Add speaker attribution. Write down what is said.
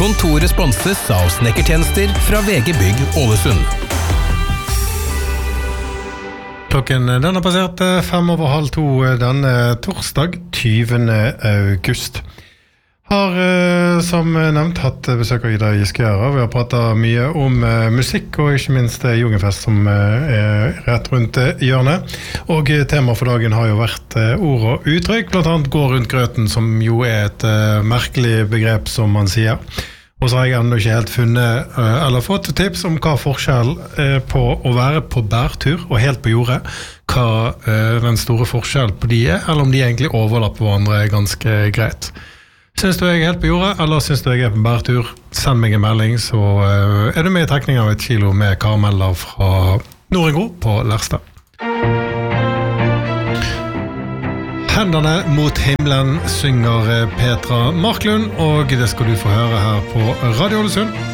Speaker 1: Kontoret sponses av snekkertjenester fra VG Bygg Ålesund.
Speaker 2: Klokken den har passert 2:05 denne torsdag 20. august. Har som nevnt hatt besøk av Ida Giskjæra. Vi har pratet mye om musikk og ikke minst Jungenfest som rett rundt hjørnet. Og tema for dagen har jo vært ord og uttrykk, blant annet gå rundt grøten, som jo et merkelig begrep som man sier. Og så har jeg enda ikke helt funnet eller fått tips om hva forskjell på å være på bærtur og helt på jordet, hva den store forskjell på de eller om de egentlig overlapper hverandre ganske greit. Synes du jeg helt på jordet, eller synes du jeg på bærtur? Send meg en melding, så du med i trekning av 1 kilo med karameller fra Norengro på Lerstad. Hendene mot himmelen synger Petra Marklund, og det skal du få høre her på Radio Ålesund.